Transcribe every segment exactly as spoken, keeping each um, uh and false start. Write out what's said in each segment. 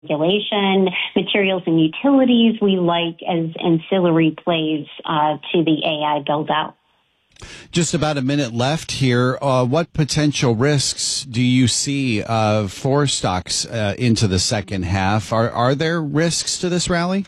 regulation, materials and utilities we like as ancillary plays uh, to the A I build-out. Just about a minute left here. Uh, what potential risks do you see uh, for stocks uh, into the second half? Are are there risks to this rally?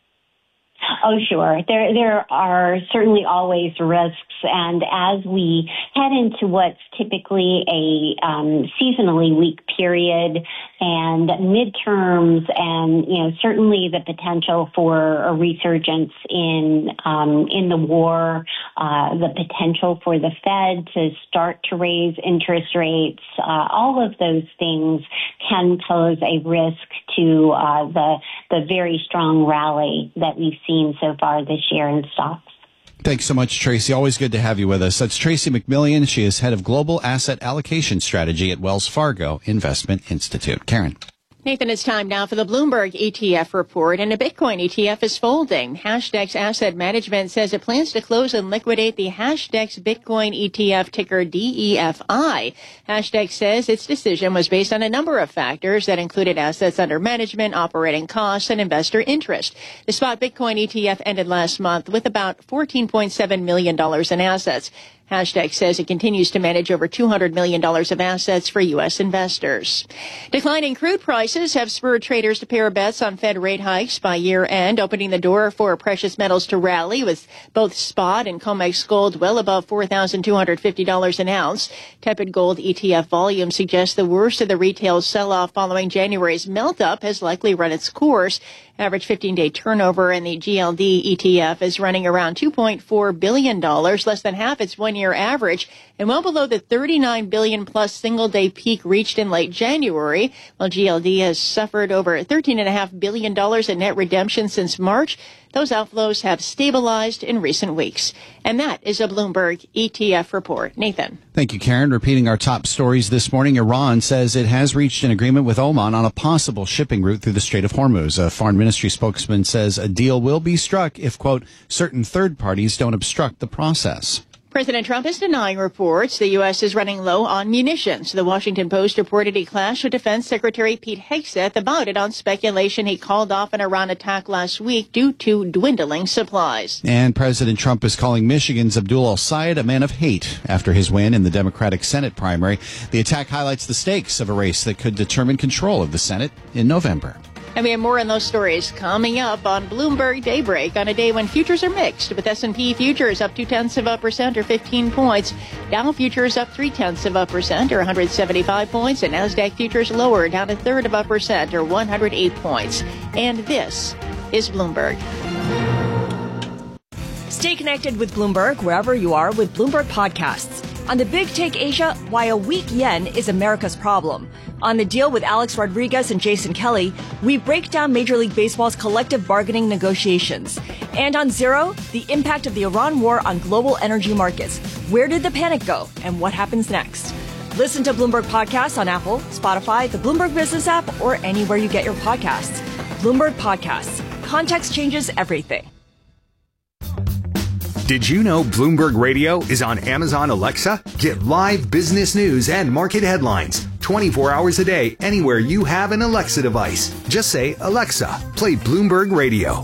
Oh, sure. There, there are certainly always risks. And as we head into what's typically a um, seasonally weak period and midterms and, you know, certainly the potential for a resurgence in, um, in the war, uh, the potential for the Fed to start to raise interest rates, uh, all of those things can pose a risk to, uh, the, the very strong rally that we've seen so far this year in stocks. Thanks so much, Tracy. Always good to have you with us. That's Tracy McMillian. She is head of global asset allocation strategy at Wells Fargo Investment Institute. Karen. Nathan, it's time now for the Bloomberg E T F report, and the Bitcoin E T F is folding. Hashdex Asset Management says it plans to close and liquidate the Hashdex Bitcoin E T F, ticker D E F I. Hashdex says its decision was based on a number of factors that included assets under management, operating costs, and investor interest. The spot Bitcoin E T F ended last month with about fourteen point seven million dollars in assets. Hashdex says it continues to manage over two hundred million dollars of assets for U S investors. Declining crude prices have spurred traders to pair bets on Fed rate hikes by year-end, opening the door for precious metals to rally, with both spot and COMEX gold well above four thousand two hundred fifty dollars an ounce. Tepid gold E T F volume suggests the worst of the retail sell-off following January's melt-up has likely run its course. Average fifteen-day turnover in the G L D E T F is running around two point four billion dollars, less than half its one-year average, and well below the thirty-nine billion dollars plus single-day peak reached in late January. While G L D has suffered over thirteen point five billion dollars in net redemption since March, those outflows have stabilized in recent weeks. And that is a Bloomberg E T F report. Nathan. Thank you, Karen. Repeating our top stories this morning, Iran says it has reached an agreement with Oman on a possible shipping route through the Strait of Hormuz. A foreign ministry spokesman says a deal will be struck if, quote, certain third parties don't obstruct the process. President Trump is denying reports the U S is running low on munitions. The Washington Post reported he clashed with Defense Secretary Pete Hegseth about it on speculation he called off an Iran attack last week due to dwindling supplies. And President Trump is calling Michigan's Abdul El-Sayed a man of hate after his win in the Democratic Senate primary. The attack highlights the stakes of a race that could determine control of the Senate in November. And we have more on those stories coming up on Bloomberg Daybreak on a day when futures are mixed, with S and P futures up two-tenths of a percent or fifteen points. Dow futures up three-tenths of a percent or one hundred seventy-five points. And NASDAQ futures lower, down a third of a percent or one hundred eight points. And this is Bloomberg. Stay connected with Bloomberg wherever you are with Bloomberg Podcasts. On the Big Take Asia, why a weak yen is America's problem. On The Deal with Alex Rodriguez and Jason Kelly, we break down Major League Baseball's collective bargaining negotiations. And on Zero, the impact of the Iran war on global energy markets. Where did the panic go, and what happens next? Listen to Bloomberg Podcasts on Apple, Spotify, the Bloomberg Business app, or anywhere you get your podcasts. Bloomberg Podcasts. Context changes everything. Did you know Bloomberg Radio is on Amazon Alexa? Get live business news and market headlines twenty-four hours a day anywhere you have an Alexa device. Just say, Alexa, play Bloomberg Radio.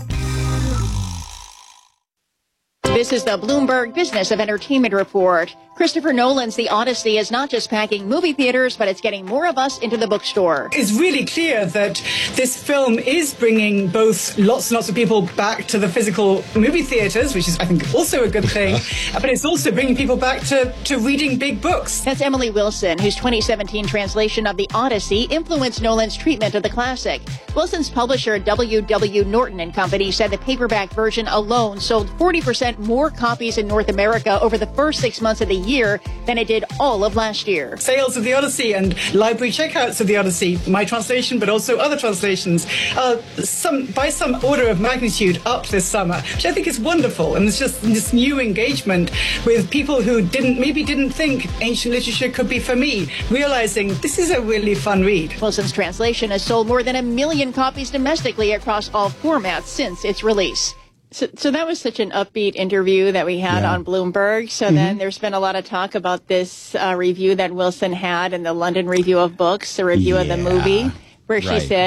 This is the Bloomberg Business of Entertainment Report. Christopher Nolan's The Odyssey is not just packing movie theaters, but it's getting more of us into the bookstore. It's really clear that this film is bringing both lots and lots of people back to the physical movie theaters, which is, I think, also a good thing, but it's also bringing people back to, to reading big books. That's Emily Wilson, whose twenty seventeen translation of The Odyssey influenced Nolan's treatment of the classic. Wilson's publisher, W W. Norton and Company, said the paperback version alone sold forty percent more copies in North America over the first six months of the year than it did all of last year. Sales of The Odyssey and library checkouts of The Odyssey, my translation, but also other translations, are some, by some order of magnitude up this summer, which I think is wonderful. And it's just this new engagement with people who didn't, maybe didn't think ancient literature could be for me, realizing this is a really fun read. Wilson's translation has sold more than a million copies domestically across all formats since its release. So, so that was such an upbeat interview that we had yeah. on Bloomberg. So mm-hmm. then there's been a lot of talk about this uh, review that Wilson had in the London Review of Books, the review yeah. of the movie, where right. she said,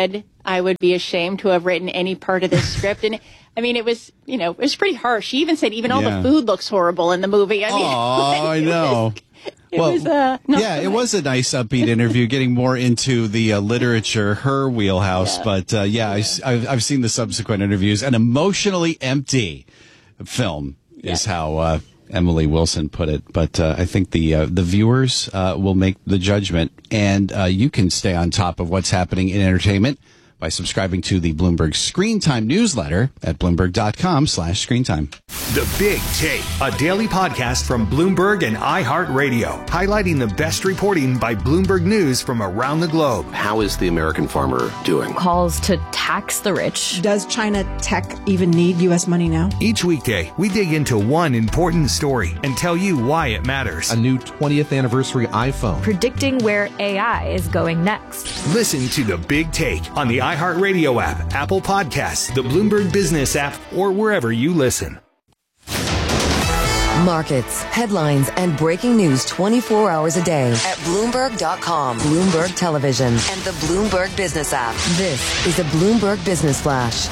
I would be ashamed to have written any part of this script. And I mean, it was, you know, it was pretty harsh. She even said even all Yeah. the food looks horrible in the movie. I mean, Oh, I know. It well, was, uh, not yeah, so it nice. was a nice upbeat interview, getting more into the uh, literature, her wheelhouse. Yeah. But uh, yeah, I, have I've seen the subsequent interviews. An emotionally empty film is Yeah. how uh, Emily Wilson put it. But uh, I think the uh, the viewers uh, will make the judgment, and uh, you can stay on top of what's happening in entertainment by subscribing to the Bloomberg Screen Time newsletter at bloomberg.com slash screen time. The Big Take, a daily podcast from Bloomberg and iHeartRadio, highlighting the best reporting by Bloomberg News from around the globe. How is the American farmer doing? Calls to tax the rich. Does China tech even need U S money now? Each weekday, we dig into one important story and tell you why it matters. A new twentieth anniversary iPhone. Predicting where A I is going next. Listen to The Big Take on the iHeartRadio app, Apple Podcasts, the Bloomberg Business app, or wherever you listen. Markets, headlines, and breaking news twenty-four hours a day at Bloomberg dot com, Bloomberg Television, and the Bloomberg Business app. This is a Bloomberg Business Flash.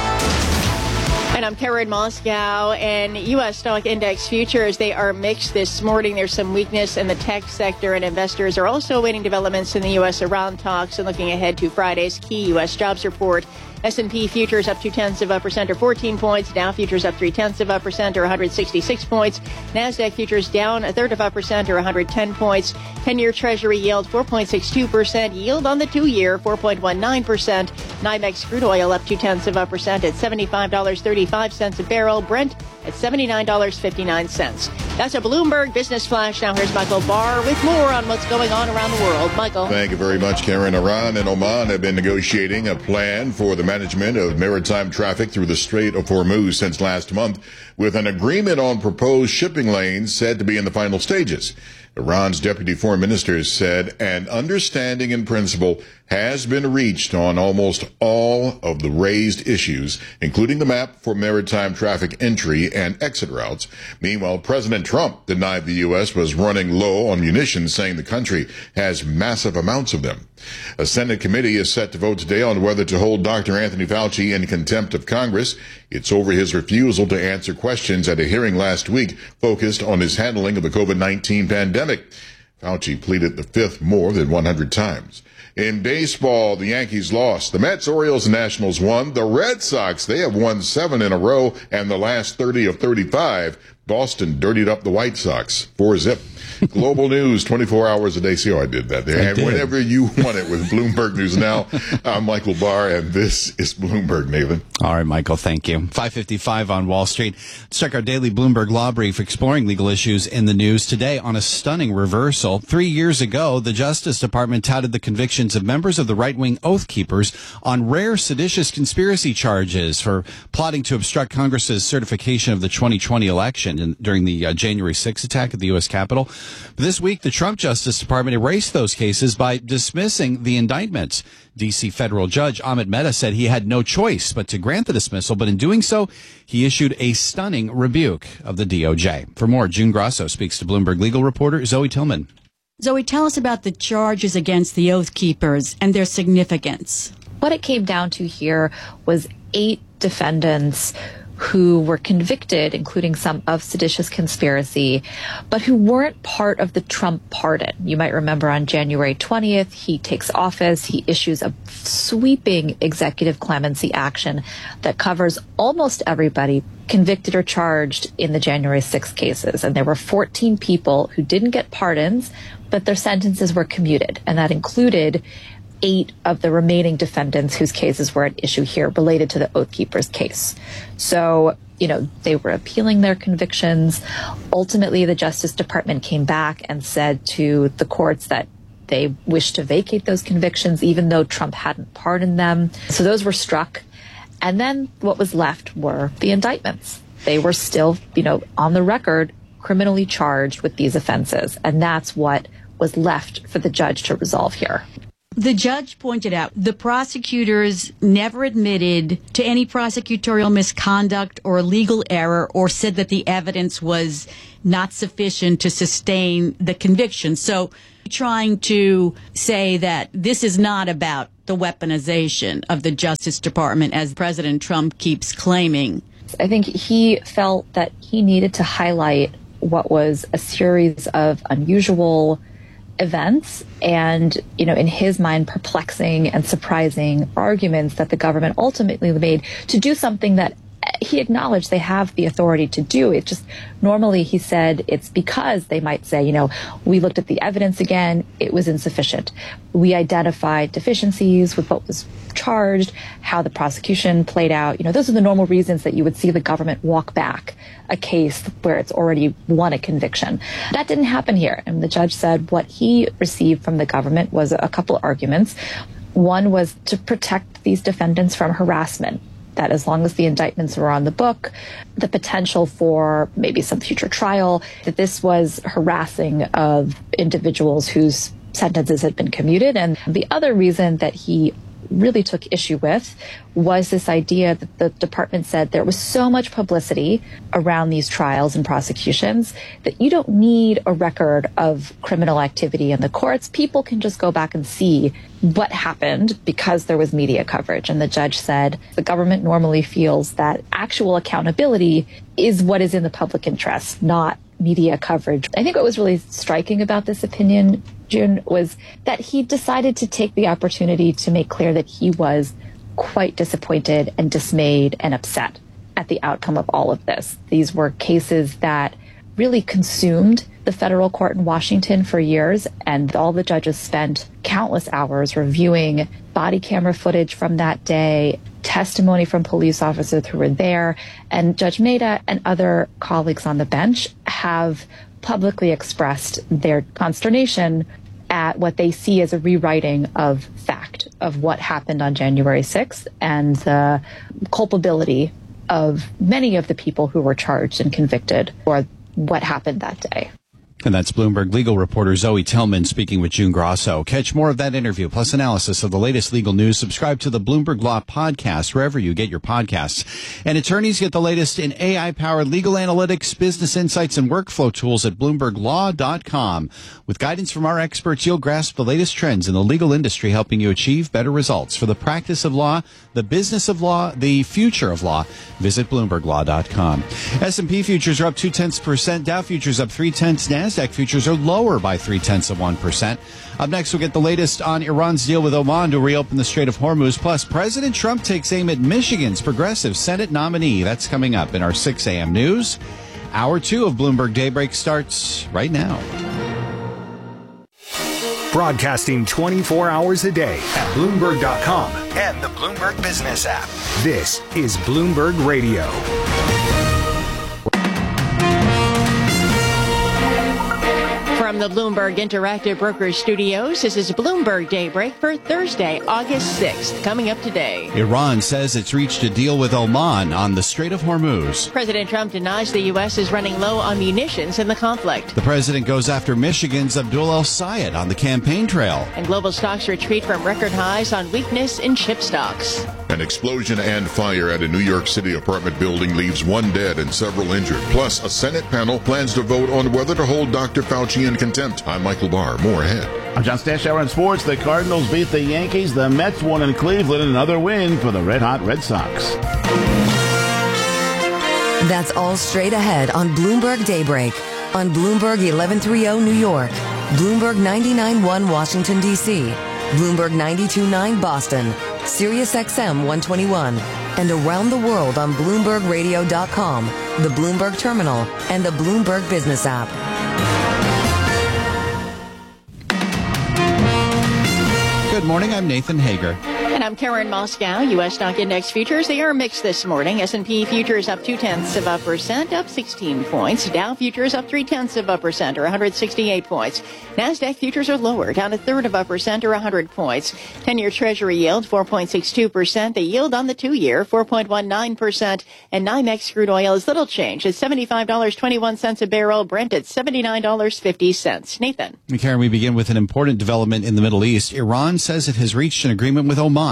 And I'm Karen Moscow, and U S stock index futures, they are mixed this morning. There's some weakness in the tech sector, and investors are also awaiting developments in the U S Iran talks and looking ahead to Friday's key U S jobs report. S and P futures up two tenths of a percent or fourteen points. Dow futures up three tenths of a percent or one hundred sixty-six points. NASDAQ futures down a third of a percent or one hundred ten points. ten-year Treasury yield four point six two percent. Yield on the two-year four point one nine percent. NYMEX crude oil up two tenths of a percent at seventy-five dollars and thirty-five cents a barrel. Brent at seventy-nine dollars and fifty-nine cents. That's a Bloomberg Business Flash. Now here's Michael Barr with more on what's going on around the world. Michael. Thank you very much, Karen. Iran and Oman have been negotiating a plan for the management of maritime traffic through the Strait of Hormuz since last month, with an agreement on proposed shipping lanes said to be in the final stages. Iran's deputy foreign minister said an understanding in principle has been reached on almost all of the raised issues, including the map for maritime traffic entry and exit routes. Meanwhile, President Trump denied the U S was running low on munitions, saying the country has massive amounts of them. A Senate committee is set to vote today on whether to hold Doctor Anthony Fauci in contempt of Congress. It's over his refusal to answer questions at a hearing last week focused on his handling of the COVID nineteen pandemic. Fauci pleaded the fifth more than one hundred times. In baseball, the Yankees lost. The Mets, Orioles, and Nationals won. The Red Sox, they have won seven in a row, and the last thirty of thirty-five. Boston dirtied up the White Sox. Four zip. Global news, twenty-four hours a day. See how I did that there. I and did. whenever you want it with Bloomberg News Now, I'm Michael Barr, and this is Bloomberg, Nathan. All right, Michael, thank you. five fifty-five on Wall Street. Let's check our daily Bloomberg Law Brief, exploring legal issues in the news today on a stunning reversal. Three years ago, the Justice Department touted the convictions of members of the right-wing Oath Keepers on rare seditious conspiracy charges for plotting to obstruct Congress's certification of the twenty twenty election in, during the uh, January sixth attack at the U S Capitol. This week, the Trump Justice Department erased those cases by dismissing the indictments. D C federal judge Amit Mehta said he had no choice but to grant the dismissal, but in doing so, he issued a stunning rebuke of the D O J. For more, June Grasso speaks to Bloomberg legal reporter Zoe Tillman. Zoe, tell us about the charges against the Oath Keepers and their significance. What it came down to here was eight defendants who were convicted, including some of seditious conspiracy, but who weren't part of the Trump pardon. You might remember on January twentieth, he takes office, he issues a sweeping executive clemency action that covers almost everybody convicted or charged in the January sixth cases. And there were fourteen people who didn't get pardons, but their sentences were commuted. And that included eight of the remaining defendants whose cases were at issue here related to the Oath Keepers case. So, you know, they were appealing their convictions. Ultimately, the Justice Department came back and said to the courts that they wished to vacate those convictions, even though Trump hadn't pardoned them. So those were struck. And then what was left were the indictments. They were still, you know, on the record, criminally charged with these offenses. And that's what was left for the judge to resolve here. The judge pointed out the prosecutors never admitted to any prosecutorial misconduct or legal error or said that the evidence was not sufficient to sustain the conviction. So trying to say that this is not about the weaponization of the Justice Department, as President Trump keeps claiming. I think he felt that he needed to highlight what was a series of unusual events and, you know, in his mind, perplexing and surprising arguments that the government ultimately made to do something that he acknowledged they have the authority to do. It just, normally he said it's because they might say, you know, we looked at the evidence again, it was insufficient. We identified deficiencies with what was charged, how the prosecution played out. You know, those are the normal reasons that you would see the government walk back a case where it's already won a conviction. That didn't happen here. And the judge said what he received from the government was a couple of arguments. One was to protect these defendants from harassment, that as long as the indictments were on the book, the potential for maybe some future trial, that this was harassing of individuals whose sentences had been commuted. And the other reason that he really took issue with was this idea that the department said there was so much publicity around these trials and prosecutions that you don't need a record of criminal activity in the courts. People can just go back and see what happened because there was media coverage. And the judge said the government normally feels that actual accountability is what is in the public interest, not media coverage. I think what was really striking about this opinion, June, was that he decided to take the opportunity to make clear that he was quite disappointed and dismayed and upset at the outcome of all of this. These were cases that really consumed the federal court in Washington for years, and all the judges spent countless hours reviewing body camera footage from that day, testimony from police officers who were there, and Judge Mehta and other colleagues on the bench have publicly expressed their consternation at what they see as a rewriting of fact of what happened on January sixth and the culpability of many of the people who were charged and convicted for what happened that day. And that's Bloomberg legal reporter Zoe Tillman speaking with June Grosso. Catch more of that interview, plus analysis of the latest legal news. Subscribe to the Bloomberg Law Podcast, wherever you get your podcasts. And attorneys get the latest in A I-powered legal analytics, business insights, and workflow tools at Bloomberg Law dot com. With guidance from our experts, you'll grasp the latest trends in the legal industry, helping you achieve better results for the practice of law, the business of law, the future of law. Visit Bloomberg Law dot com. S and P futures are up two-tenths percent. Dow futures up three-tenths. NASDAQ futures are lower by three-tenths of one percent. Up next, we'll get the latest on Iran's deal with Oman to reopen the Strait of Hormuz. Plus, President Trump takes aim at Michigan's progressive Senate nominee. That's coming up in our six a.m. news. Hour two of Bloomberg Daybreak starts right now. Broadcasting twenty-four hours a day at Bloomberg dot com and the Bloomberg Business app. This is Bloomberg Radio. From the Bloomberg Interactive Brokers Studios, this is Bloomberg Daybreak for Thursday, August sixth. Coming up today, Iran says it's reached a deal with Oman on the Strait of Hormuz. President Trump denies the U S is running low on munitions in the conflict. The president goes after Michigan's Abdul El-Sayed on the campaign trail. And global stocks retreat from record highs on weakness in chip stocks. An explosion and fire at a New York City apartment building leaves one dead and several injured. Plus, a Senate panel plans to vote on whether to hold Doctor Fauci in contempt. I'm Michael Barr. More ahead. I'm John Stashower in sports. The Cardinals beat the Yankees. The Mets won in Cleveland. Another win for the Red Hot Red Sox. That's all straight ahead on Bloomberg Daybreak. On Bloomberg eleven thirty New York. Bloomberg ninety-nine point one Washington, D C. Bloomberg ninety-two point nine Boston. Sirius X M one twenty-one. And around the world on Bloomberg Radio dot com, the Bloomberg Terminal, and the Bloomberg Business app. Good morning, I'm Nathan Hager. And I'm Karen Moscow. U S stock index futures, they are mixed this morning. S and P futures up two-tenths of a percent, up sixteen points. Dow futures up three-tenths of a percent, or one hundred sixty-eight points. NASDAQ futures are lower, down a third of a percent, or one hundred points. ten-year Treasury yield, four point six two percent. The yield on the two-year, four point one nine percent. And NYMEX crude oil is little change at seventy-five dollars and twenty-one cents a barrel. Brent at seventy-nine dollars and fifty cents. Nathan. Karen, we begin with an important development in the Middle East. Iran says it has reached an agreement with Oman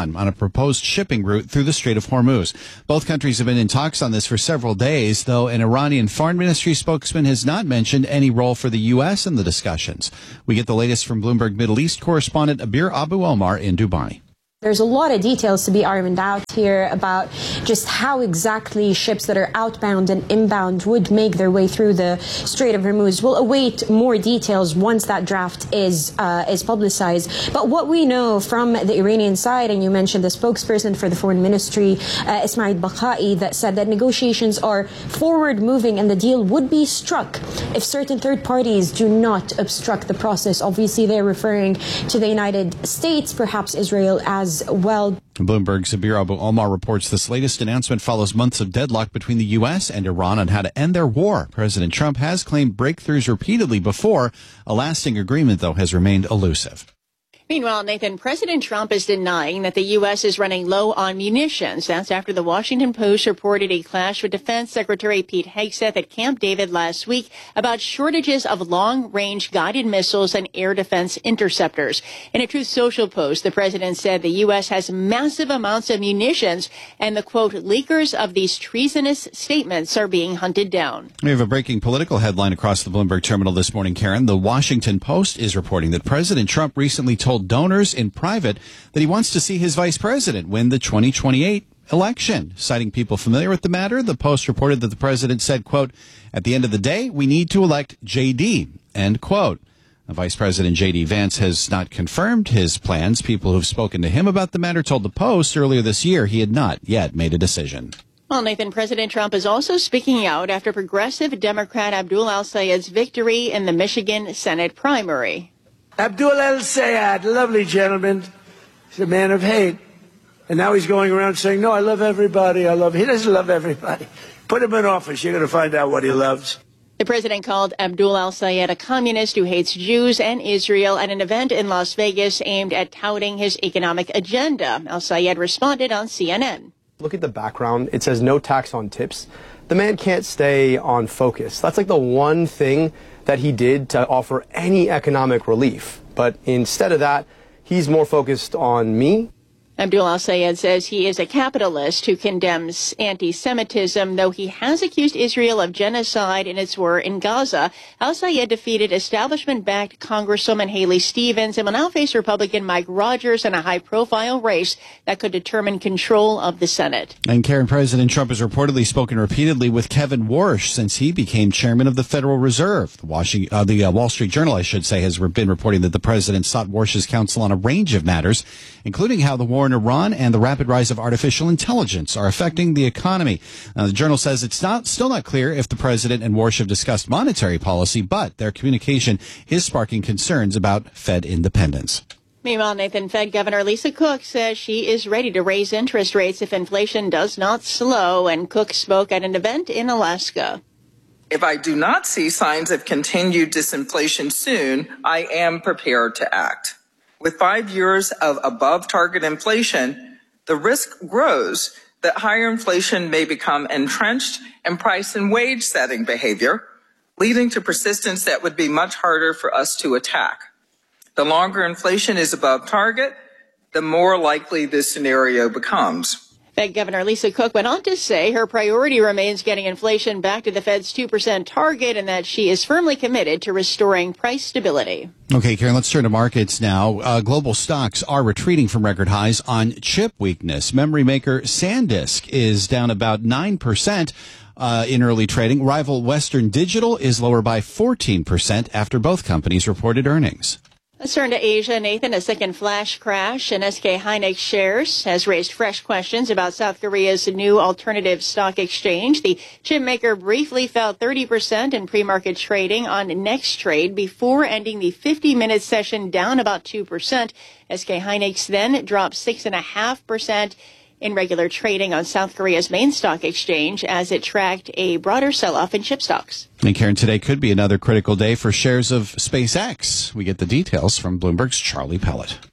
Iran on a proposed shipping route through the Strait of Hormuz. Both countries have been in talks on this for several days, though an Iranian foreign ministry spokesman has not mentioned any role for the U S in the discussions. We get the latest from Bloomberg Middle East correspondent Abir Abu Omar in Dubai. There's a lot of details to be ironed out here about just how exactly ships that are outbound and inbound would make their way through the Strait of Hormuz. We'll await more details once that draft is uh, is publicized. But what we know from the Iranian side, and you mentioned the spokesperson for the foreign ministry, uh, Ismail Baqai, that said that negotiations are forward moving and the deal would be struck if certain third parties do not obstruct the process. Obviously, they're referring to the United States, perhaps Israel as well. Bloomberg's Abir Abu Omar reports this latest announcement follows months of deadlock between the U S and Iran on how to end their war. President Trump has claimed breakthroughs repeatedly before. A lasting agreement, though, has remained elusive. Meanwhile, Nathan, President Trump is denying that the U S is running low on munitions. That's after the Washington Post reported a clash with Defense Secretary Pete Hegseth at Camp David last week about shortages of long-range guided missiles and air defense interceptors. In a Truth Social post, the president said the U S has massive amounts of munitions and the, quote, leakers of these treasonous statements are being hunted down. We have a breaking political headline across the Bloomberg terminal this morning, Karen. The Washington Post is reporting that President Trump recently told donors in private that he wants to see his vice president win the twenty twenty-eight election. Citing people familiar with the matter, the Post reported that the president said, quote, at the end of the day, we need to elect J D, end quote. Vice President J D. Vance has not confirmed his plans. People who have spoken to him about the matter told the Post earlier this year he had not yet made a decision. Well, Nathan, President Trump is also speaking out after progressive Democrat Abdul El-Sayed's victory in the Michigan Senate primary. Abdul El-Sayed, lovely gentleman. He's a man of hate. And now he's going around saying, no, I love everybody. I love, he doesn't love everybody. Put him in office. You're going to find out what he loves. The president called Abdul El-Sayed a communist who hates Jews and Israel at an event in Las Vegas aimed at touting his economic agenda. El-Sayed responded on C N N. Look at the background. It says no tax on tips. The man can't stay on focus. That's like the one thing that he did to offer any economic relief. But instead of that, he's more focused on me. Abdul El-Sayed says he is a capitalist who condemns anti-Semitism, though he has accused Israel of genocide in its war in Gaza. El-Sayed defeated establishment-backed Congresswoman Haley Stevens and will now face Republican Mike Rogers in a high-profile race that could determine control of the Senate. And Karen, President Trump has reportedly spoken repeatedly with Kevin Warsh since he became chairman of the Federal Reserve. The, Washington, uh, the uh, Wall Street Journal, I should say, has been reporting that the president sought Warsh's counsel on a range of matters, including how the war in Iran and the rapid rise of artificial intelligence are affecting the economy. Uh, the Journal says it's not still not clear if the president and Warsh have discussed monetary policy, but their communication is sparking concerns about Fed independence. Meanwhile, Nathan, Fed Governor Lisa Cook says she is ready to raise interest rates if inflation does not slow, and Cook spoke at an event in Alaska. If I do not see signs of continued disinflation soon, I am prepared to act. With five years of above target inflation, the risk grows that higher inflation may become entrenched in price and wage setting behavior, leading to persistence that would be much harder for us to attack. The longer inflation is above target, the more likely this scenario becomes. Fed Governor Lisa Cook went on to say her priority remains getting inflation back to the Fed's two percent target and that she is firmly committed to restoring price stability. Okay, Karen, let's turn to markets now. Uh, global stocks are retreating from record highs on chip weakness. Memory maker SanDisk is down about nine percent uh, in early trading. Rival Western Digital is lower by fourteen percent after both companies reported earnings. Let's turn to Asia, Nathan. A second flash crash in S K Hynix shares has raised fresh questions about South Korea's new alternative stock exchange. The chip maker briefly fell thirty percent in pre-market trading on next trade before ending the fifty-minute session down about two percent. S K Hynix then dropped six point five percent in regular trading on South Korea's main stock exchange as it tracked a broader sell-off in chip stocks. And Karen, today could be another critical day for shares of SpaceX. We get the details from Bloomberg's Charlie Pellet.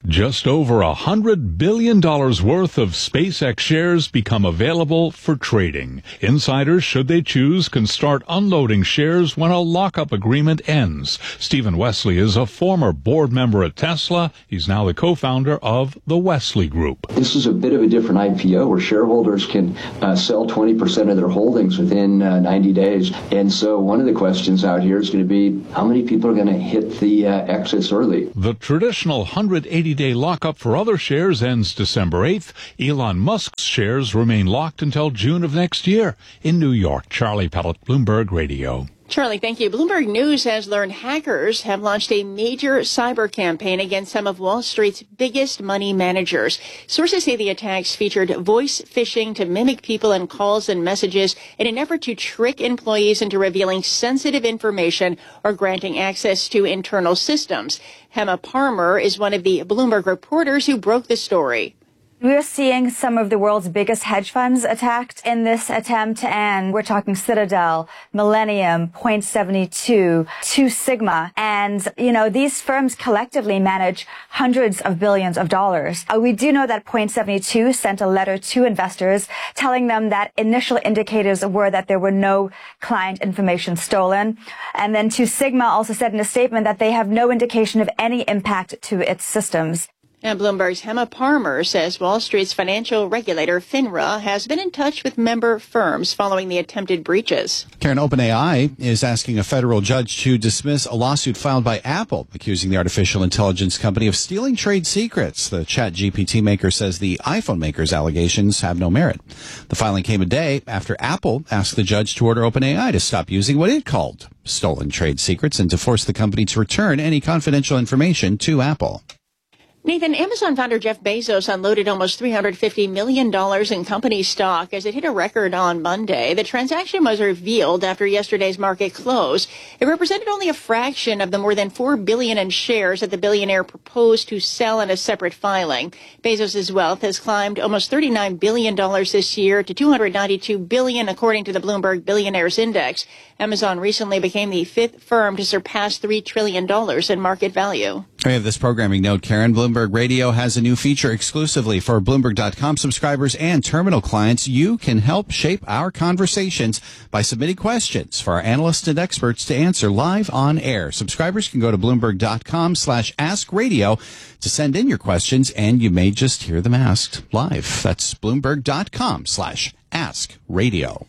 Just over a hundred billion dollars worth of SpaceX shares become available for trading. Insiders, should they choose, can start unloading shares when a lockup agreement ends. Stephen Wesley is a former board member at Tesla. He's now the co-founder of the Wesley Group. This is a bit of a different I P O where shareholders can uh, sell twenty percent of their holdings within uh, ninety days. And so one of the questions out here is going to be, how many people are going to hit the uh, exits early? The traditional one hundred eighty day lockup for other shares ends December eighth. Elon Musk's shares remain locked until June of next year. In New York, Charlie Pellet, Bloomberg Radio. Charlie, thank you. Bloomberg News has learned hackers have launched a major cyber campaign against some of Wall Street's biggest money managers. Sources say the attacks featured voice phishing to mimic people in calls and messages in an effort to trick employees into revealing sensitive information or granting access to internal systems. Hema Parmer is one of the Bloomberg reporters who broke the story. We're seeing some of the world's biggest hedge funds attacked in this attempt, and we're talking Citadel, Millennium, Point seventy-two, Two Sigma, and, you know, these firms collectively manage hundreds of billions of dollars. Uh, we do know that Point seventy-two sent a letter to investors telling them that initial indicators were that there were no client information stolen. And then Two Sigma also said in a statement that they have no indication of any impact to its systems. And Bloomberg's Hema Parmer says Wall Street's financial regulator, FINRA, has been in touch with member firms following the attempted breaches. Karen, OpenAI is asking a federal judge to dismiss a lawsuit filed by Apple, accusing the artificial intelligence company of stealing trade secrets. The ChatGPT maker says the iPhone maker's allegations have no merit. The filing came a day after Apple asked the judge to order OpenAI to stop using what it called stolen trade secrets and to force the company to return any confidential information to Apple. Nathan, Amazon founder Jeff Bezos unloaded almost three hundred fifty million dollars in company stock as it hit a record on Monday. The transaction was revealed after yesterday's market close. It represented only a fraction of the more than four billion dollars in shares that the billionaire proposed to sell in a separate filing. Bezos' wealth has climbed almost thirty-nine billion dollars this year to two hundred ninety-two billion dollars, according to the Bloomberg Billionaires Index. Amazon recently became the fifth firm to surpass three trillion dollars in market value. We have this programming note, Karen. Bloomberg Radio has a new feature exclusively for Bloomberg dot com subscribers and terminal clients. You can help shape our conversations by submitting questions for our analysts and experts to answer live on air. Subscribers can go to Bloomberg dot com slash ask radio to send in your questions, and you may just hear them asked live. That's Bloomberg dot com slash ask radio.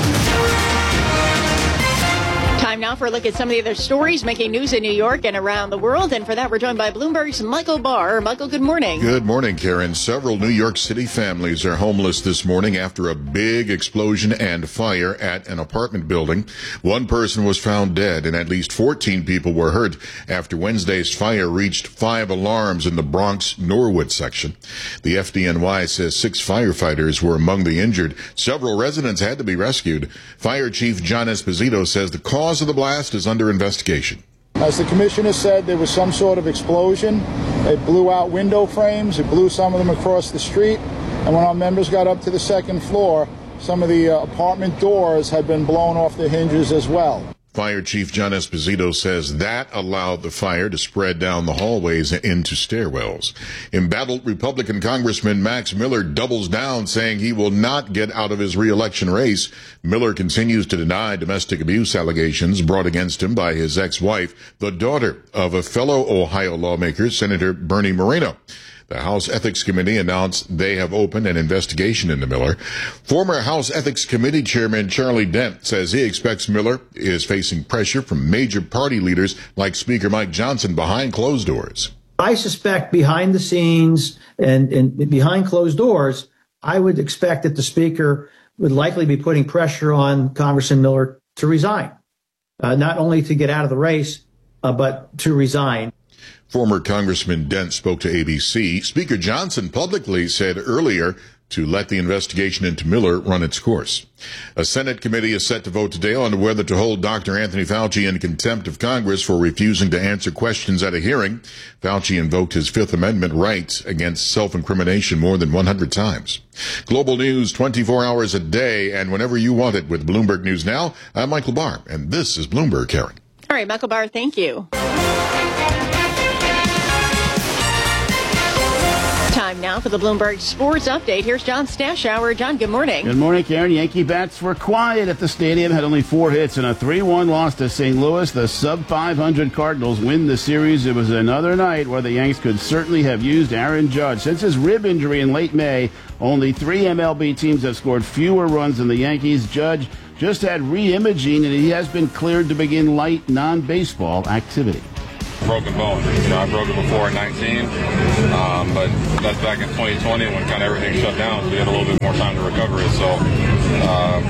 Time now for a look at some of the other stories making news in New York and around the world. And for that, we're joined by Bloomberg's Michael Barr. Michael, good morning. Good morning, Karen. Several New York City families are homeless this morning after a big explosion and fire at an apartment building. One person was found dead and at least fourteen people were hurt after Wednesday's fire reached five alarms in the Bronx Norwood section. The F D N Y says six firefighters were among the injured. Several residents had to be rescued. Fire Chief John Esposito says the cause of the blast is under investigation. As the commissioner said, there was some sort of explosion. It blew out window frames. It blew some of them across the street. And when our members got up to the second floor, some of the uh, apartment doors had been blown off their hinges as well. Fire Chief John Esposito says that allowed the fire to spread down the hallways and into stairwells. Embattled Republican Congressman Max Miller doubles down, saying he will not get out of his re-election race. Miller continues to deny domestic abuse allegations brought against him by his ex-wife, the daughter of a fellow Ohio lawmaker, Senator Bernie Moreno. The House Ethics Committee announced they have opened an investigation into Miller. Former House Ethics Committee Chairman Charlie Dent says he expects Miller is facing pressure from major party leaders like Speaker Mike Johnson behind closed doors. I suspect behind the scenes and, and behind closed doors, I would expect that the Speaker would likely be putting pressure on Congressman Miller to resign, uh, not only to get out of the race, uh, but to resign. Former Congressman Dent spoke to A B C. Speaker Johnson publicly said earlier to let the investigation into Miller run its course. A Senate committee is set to vote today on whether to hold Doctor Anthony Fauci in contempt of Congress for refusing to answer questions at a hearing. Fauci invoked his Fifth Amendment right against self-incrimination more than one hundred times. Global news twenty-four hours a day and whenever you want it with Bloomberg News Now. I'm Michael Barr, and this is Bloomberg, Karen. All right, Michael Barr, thank you. Time now for the Bloomberg Sports Update. Here's John Stashower. John, good morning. Good morning, Karen. Yankee bats were quiet at the stadium, had only four hits and a three one loss to Saint Louis. The sub five hundred Cardinals win the series. It was another night where the Yanks could certainly have used Aaron Judge. Since his rib injury in late May, only three M L B teams have scored fewer runs than the Yankees. Judge just had re-imaging, and he has been cleared to begin light non-baseball activity. Broken bone. You know, I broke it before in nineteen, um, but that's back in twenty twenty when kind of everything shut down, so we had a little bit more time to recover it. So uh,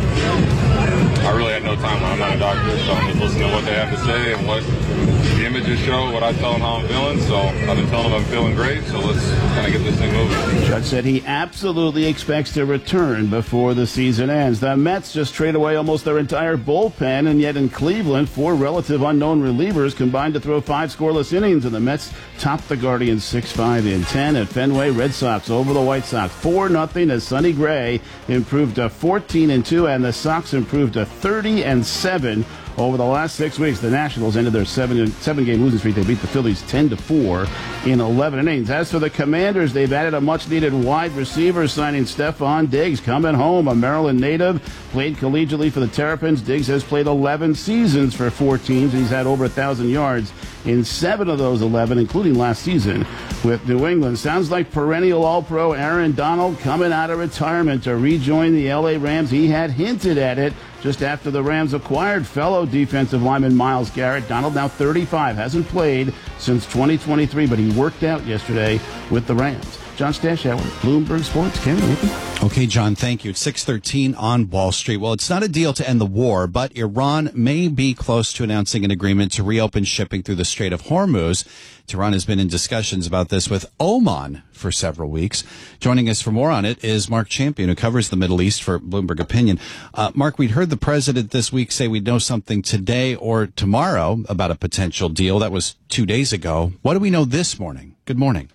I really had no time. I'm not a doctor, so I'm just listening to what they have to say and what the images show, what I tell them how I'm feeling. So I've been telling them I'm feeling great, so let's kind of get this thing moving. Judge said he absolutely expects to return before the season ends. The Mets just trade away almost their entire bullpen, and yet in Cleveland, four relative unknown relievers combined to throw five scoreless innings, and the Mets topped the Guardians six five in ten at Fenway. Red Sox over the White Sox four nothing as Sonny Gray improved to fourteen and two, and the Sox improved to thirty and seven. Over the last six weeks, the Nationals ended their seven, seven-game losing streak. They beat the Phillies ten to four in eleven innings. As for the Commanders, they've added a much-needed wide receiver, signing Stephon Diggs, coming home, a Maryland native, played collegiately for the Terrapins. Diggs has played eleven seasons for four teams. He's had over one thousand yards in seven of those eleven, including last season with New England. Sounds like perennial All-Pro Aaron Donald coming out of retirement to rejoin the L A Rams. He had hinted at it just after the Rams acquired fellow defensive lineman Myles Garrett. Donald, now thirty-five, hasn't played since twenty twenty-three, but he worked out yesterday with the Rams. John Stashower, Bloomberg Sports. Ken, okay, John, thank you. It's six thirteen on Wall Street. Well, it's not a deal to end the war, but Iran may be close to announcing an agreement to reopen shipping through the Strait of Hormuz. Tehran has been in discussions about this with Oman for several weeks. Joining us for more on it is Mark Champion, who covers the Middle East for Bloomberg Opinion. Uh, Mark, we'd heard the president this week say we'd know something today or tomorrow about a potential deal. That was two days ago. What do we know this morning? Good morning.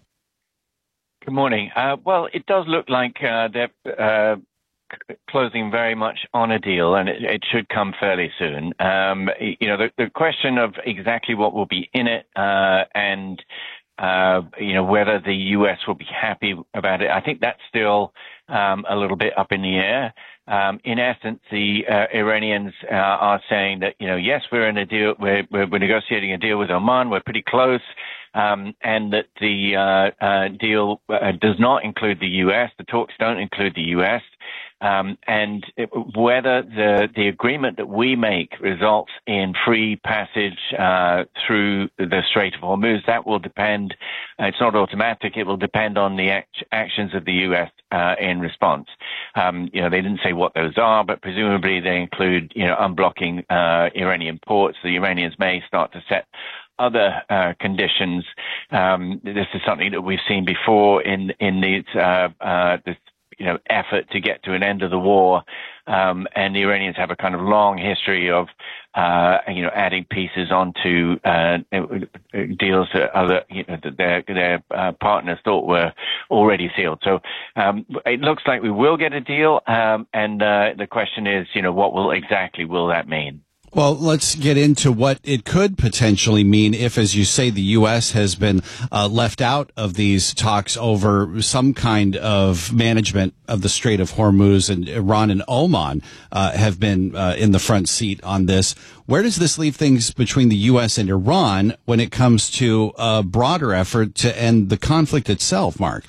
Good morning. Uh, well, it does look like uh, they're uh, c- closing very much on a deal, and it, it should come fairly soon. Um, you know, the, the question of exactly what will be in it uh, and, uh, you know, whether the U S will be happy about it, I think that's still um, a little bit up in the air. Um, in essence, the uh, Iranians uh, are saying that, you know, yes, we're in a deal, we're, we're, we're negotiating a deal with Oman, we're pretty close. Um, and that the uh, uh, deal uh, does not include the U S. The talks don't include the U S. Um, and it, whether the the agreement that we make results in free passage uh, through the Strait of Hormuz, that will depend. Uh, it's not automatic. It will depend on the act- actions of the U S uh, in response. Um, you know, they didn't say what those are, but presumably they include, you know, unblocking uh, Iranian ports. The Iranians may start to set other uh, conditions. Um, this is something that we've seen before in in these uh, uh, this you know effort to get to an end of the war, um, and the Iranians have a kind of long history of uh, you know adding pieces onto uh, deals that other you know that their their uh, partners thought were already sealed. So um, it looks like we will get a deal, um, and uh, the question is, you know, what will exactly will that mean? Well, let's get into what it could potentially mean if, as you say, the U S has been uh, left out of these talks over some kind of management of the Strait of Hormuz, and Iran and Oman uh, have been uh, in the front seat on this. Where does this leave things between the U S and Iran when it comes to a broader effort to end the conflict itself, Mark?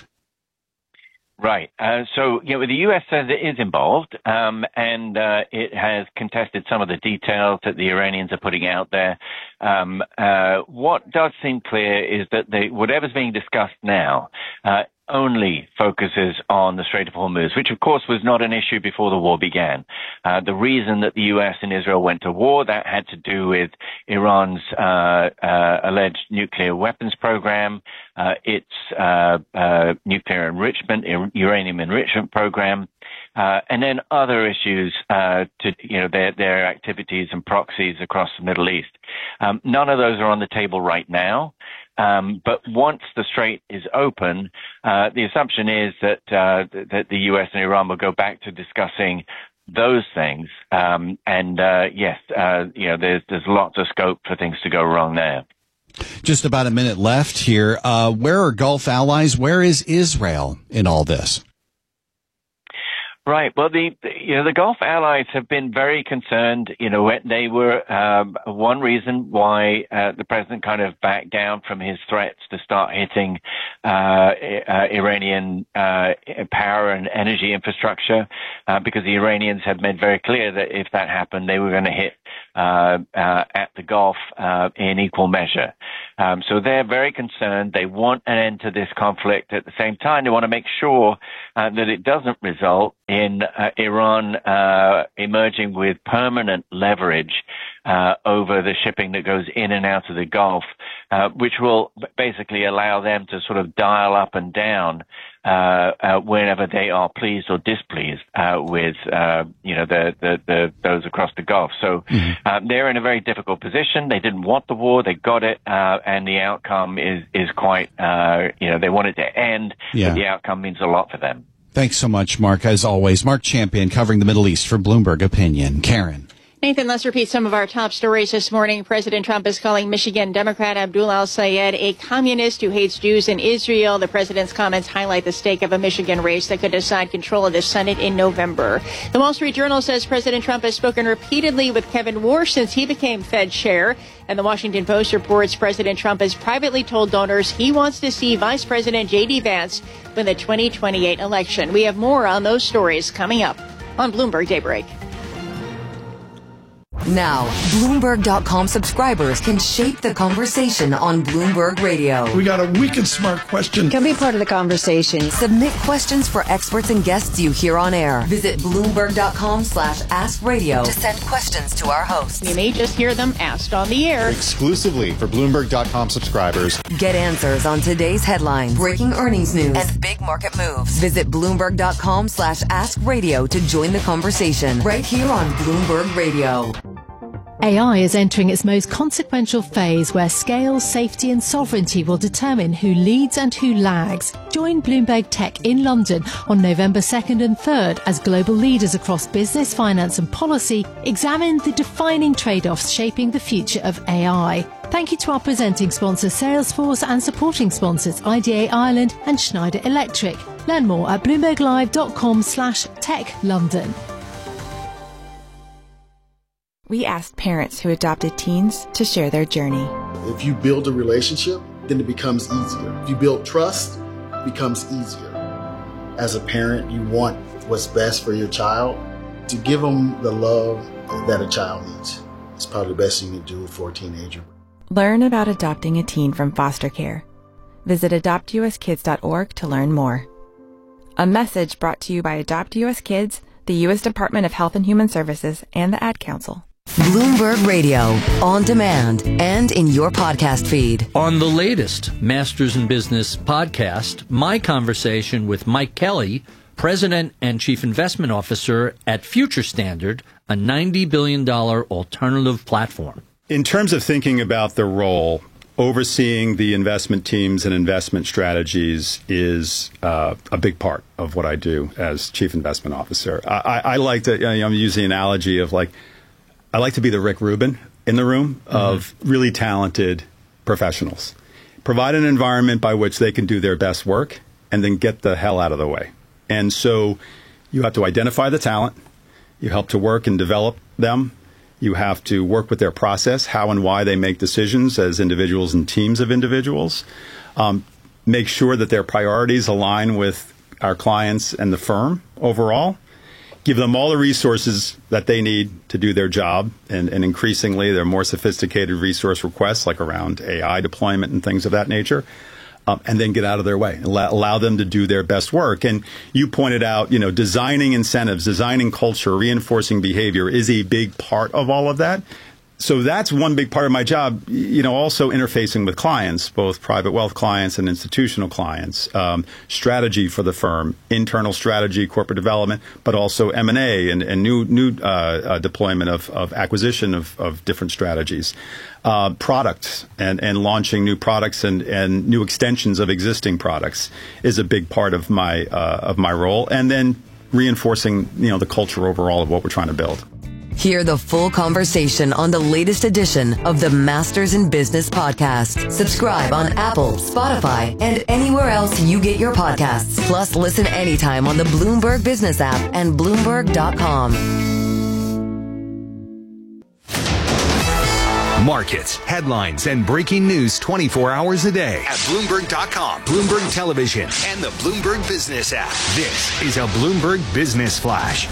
Right. Uh, so, you know, the U S says it is involved, um, and uh, it has contested some of the details that the Iranians are putting out there. Um, uh, what does seem clear is that they, whatever's being discussed now uh, only focuses on the Strait of Hormuz, which of course was not an issue before the war began. Uh, the reason that the U S and Israel went to war, that had to do with Iran's uh, uh, alleged nuclear weapons program, uh, its uh, uh, nuclear enrichment, uranium enrichment program, uh, and then other issues uh, to, you know, their, their activities and proxies across the Middle East. Um, none of those are on the table right now. Um, but once the strait is open, uh, the assumption is that, uh, that the U S and Iran will go back to discussing those things. Um, and, uh, yes, uh, you know, there's, there's lots of scope for things to go wrong there. Just about a minute left here. Uh, where are Gulf allies? Where is Israel in all this? Right. Well, the, you know, the Gulf allies have been very concerned. You know, they were, um, one reason why, uh, the president kind of backed down from his threats to start hitting, uh, uh Iranian, uh, power and energy infrastructure, uh, because the Iranians had made very clear that if that happened, they were going to hit, uh, uh, at the Gulf, uh, in equal measure. Um, so they're very concerned. They want an end to this conflict. At the same time, they want to make sure, uh, that it doesn't result in uh, Iran uh, emerging with permanent leverage uh, over the shipping that goes in and out of the Gulf, uh, which will basically allow them to sort of dial up and down uh, uh, whenever they are pleased or displeased uh, with, uh, you know, the, the, the those across the Gulf. So mm-hmm. uh, they're in a very difficult position. They didn't want the war. They got it, uh, and the outcome is is quite, uh, you know, they want it to end, yeah. but the outcome means a lot for them. Thanks so much, Mark. As always, Mark Champion covering the Middle East for Bloomberg Opinion. Karen. Nathan, let's repeat some of our top stories this morning. President Trump is calling Michigan Democrat Abdul al-Sayed a communist who hates Jews in Israel. The president's comments highlight the stake of a Michigan race that could decide control of the Senate in November. The Wall Street Journal says President Trump has spoken repeatedly with Kevin Warsh since he became Fed chair. And the Washington Post reports President Trump has privately told donors he wants to see Vice President J D Vance win the twenty twenty-eight election. We have more on those stories coming up on Bloomberg Daybreak. Now, Bloomberg dot com subscribers can shape the conversation on Bloomberg Radio. We got a wicked smart question. Can be part of the conversation. Submit questions for experts and guests you hear on air. Visit Bloomberg dot com slash ask radio to send questions to our hosts. You may just hear them asked on the air. Exclusively for Bloomberg dot com subscribers. Get answers on today's headlines, breaking earnings news, and big market moves. Visit Bloomberg dot com slash ask radio to join the conversation right here on Bloomberg Radio. A I is entering its most consequential phase where scale, safety and sovereignty will determine who leads and who lags. Join Bloomberg Tech in London on November second and third as global leaders across business, finance and policy examine the defining trade-offs shaping the future of A I. Thank you to our presenting sponsor Salesforce and supporting sponsors I D A Ireland and Schneider Electric. Learn more at bloomberg live dot com slash tech London. We asked parents who adopted teens to share their journey. If you build a relationship, then it becomes easier. If you build trust, it becomes easier. As a parent, you want what's best for your child. To give them the love that a child needs. It's probably the best thing you can do for a teenager. Learn about adopting a teen from foster care. Visit adopt u s kids dot org to learn more. A message brought to you by Adopt U S Kids, the U S Department of Health and Human Services, and the Ad Council. Bloomberg Radio, on demand and in your podcast feed. On the latest Masters in Business podcast, my conversation with Mike Kelly, President and Chief Investment Officer at Future Standard, a ninety billion dollars alternative platform. In terms of thinking about the role, overseeing the investment teams and investment strategies is uh, a big part of what I do as Chief Investment Officer. I, I, I like to, you know, I'm using the analogy of like, I like to be the Rick Rubin in the room of mm-hmm. really talented professionals. Provide an environment by which they can do their best work and then get the hell out of the way. And so you have to identify the talent. You help to work and develop them. You have to work with their process, how and why they make decisions as individuals and teams of individuals. Um, make sure that their priorities align with our clients and the firm overall. Give them all the resources that they need to do their job, and, and increasingly there are more sophisticated resource requests like around A I deployment and things of that nature, um, and then get out of their way and allow, allow them to do their best work. And you pointed out, you know, designing incentives, designing culture, reinforcing behavior is a big part of all of that. So that's one big part of my job, you know, also interfacing with clients, both private wealth clients and institutional clients, um, strategy for the firm, internal strategy, corporate development, but also M and A and, and new new uh, uh, deployment of, of acquisition of, of different strategies, uh, products and, and launching new products and, and new extensions of existing products is a big part of my uh, of my role. And then reinforcing, you know, the culture overall of what we're trying to build. Hear the full conversation on the latest edition of the Masters in Business podcast. Subscribe on Apple, Spotify, and anywhere else you get your podcasts. Plus, listen anytime on the Bloomberg Business app and Bloomberg dot com. Markets, headlines, and breaking news twenty-four hours a day at Bloomberg dot com, Bloomberg Television, and the Bloomberg Business app. This is a Bloomberg Business Flash.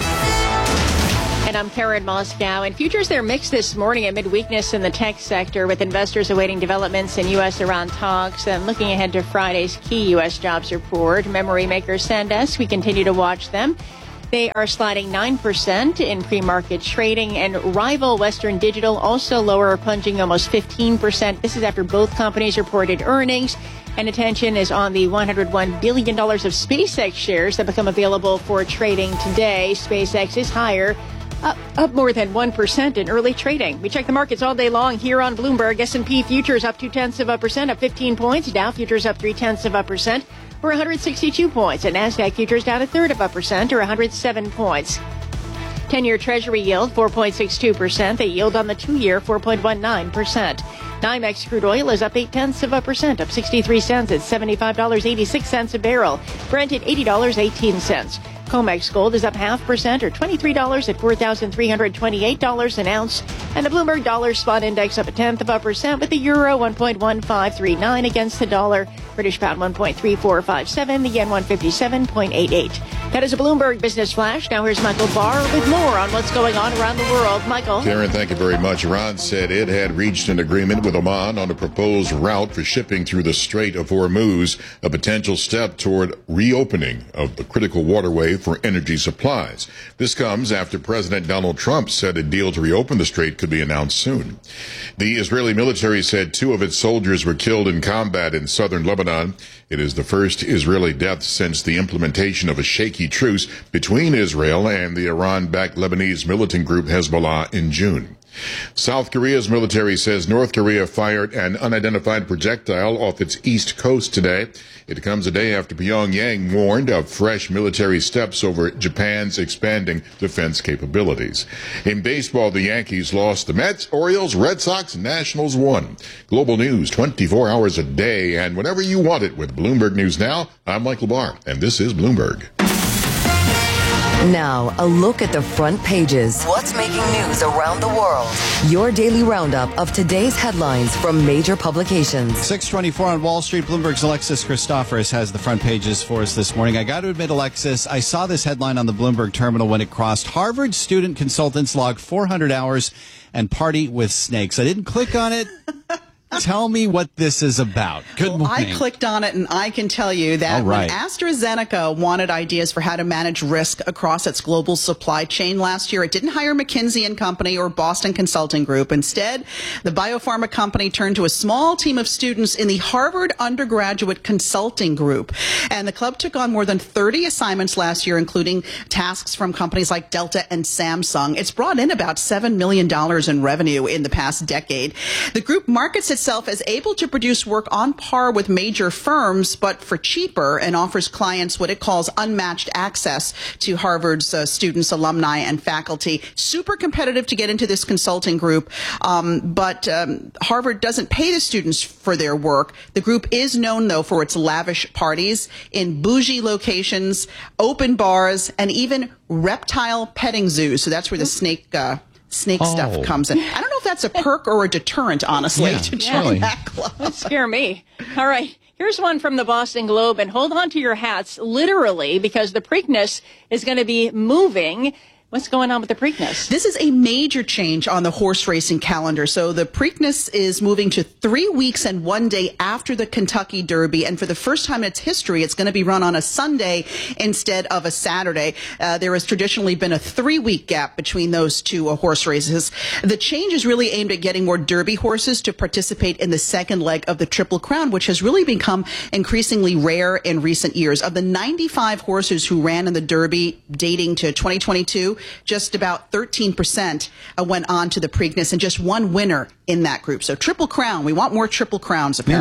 And I'm Karen Moscow. And futures, they're mixed this morning amid weakness in the tech sector, with investors awaiting developments in U S Iran talks and looking ahead to Friday's key U S jobs report. Memory maker SanDisk, we continue to watch them. They are sliding nine percent in pre-market trading, and rival Western Digital also lower, plunging almost fifteen percent. This is after both companies reported earnings. And attention is on the one hundred one billion dollars of SpaceX shares that become available for trading today. SpaceX is higher, up, up more than one percent in early trading. We check the markets all day long here on Bloomberg. S and P futures up two-tenths of a percent, up fifteen points. Dow futures up three-tenths of a percent, or one hundred sixty-two points. And NASDAQ futures down a third of a percent, or one hundred seven points. ten-year Treasury yield, four point six two percent. The yield on the two-year, four point one nine percent. NYMEX crude oil is up eight-tenths of a percent, up sixty-three cents at seventy-five dollars and eighty-six cents a barrel. Brent at eighty dollars and eighteen cents. COMEX gold is up half percent, or twenty-three dollars at four thousand three hundred twenty-eight dollars an ounce. And the Bloomberg Dollar Spot Index up a tenth of a percent, with the euro one point one five three nine against the dollar. British pound one point three four five seven, the yen one fifty-seven point eight eight. That is a Bloomberg Business Flash. Now here's Michael Barr with more on what's going on around the world. Michael. Karen, thank you very much. Iran said it had reached an agreement with Oman on a proposed route for shipping through the Strait of Hormuz, a potential step toward reopening of the critical waterway for energy supplies. This comes after President Donald Trump said a deal to reopen the strait could be announced soon. The Israeli military said two of its soldiers were killed in combat in southern Lebanon. It is the first Israeli death since the implementation of a shaky truce between Israel and the Iran-backed Lebanese militant group Hezbollah in June. South Korea's military says North Korea fired an unidentified projectile off its east coast today. It comes a day after Pyongyang warned of fresh military steps over Japan's expanding defense capabilities. In baseball, the Yankees lost. The Mets, Orioles, Red Sox, and Nationals won. Global news twenty-four hours a day and whenever you want it with Bloomberg News Now. I'm Michael Barr, and this is Bloomberg. Now, a look at the front pages. What's making news around the world? Your daily roundup of today's headlines from major publications. six twenty-four on Wall Street. Bloomberg's Alexis Christoforous has the front pages for us this morning. I got to admit, Alexis, I saw this headline on the Bloomberg terminal when it crossed. Harvard student consultants log four hundred hours and party with snakes. I didn't click on it. Tell me what this is about. Good well, morning. I clicked on it, and I can tell you that right. when AstraZeneca wanted ideas for how to manage risk across its global supply chain last year, it didn't hire McKinsey and Company or Boston Consulting Group. Instead, the biopharma company turned to a small team of students in the Harvard Undergraduate Consulting Group. And the club took on more than thirty assignments last year, including tasks from companies like Delta and Samsung. It's brought in about seven million dollars in revenue in the past decade. The group markets its itself as able to produce work on par with major firms, but for cheaper, and offers clients what it calls unmatched access to Harvard's uh, students, alumni, and faculty. Super competitive to get into this consulting group, um, but um, Harvard doesn't pay the students for their work. The group is known, though, for its lavish parties in bougie locations, open bars, and even reptile petting zoos. So that's where the snake uh, snake oh. stuff comes in. I don't know if that's a perk or a deterrent, honestly, yeah, to join really. that club. That scare me. All right. Here's one from the Boston Globe, and hold on to your hats, literally, because the Preakness is going to be moving. What's going on with the Preakness? This is a major change on the horse racing calendar. So the Preakness is moving to three weeks and one day after the Kentucky Derby. And for the first time in its history, it's going to be run on a Sunday instead of a Saturday. Uh, there has traditionally been a three-week gap between those two uh, horse races. The change is really aimed at getting more Derby horses to participate in the second leg of the Triple Crown, which has really become increasingly rare in recent years. Of the ninety-five horses who ran in the Derby dating to twenty twenty-two, just about thirteen percent went on to the Preakness, and just one winner in that group. So Triple Crown, we want more Triple Crowns, apparently. Yeah.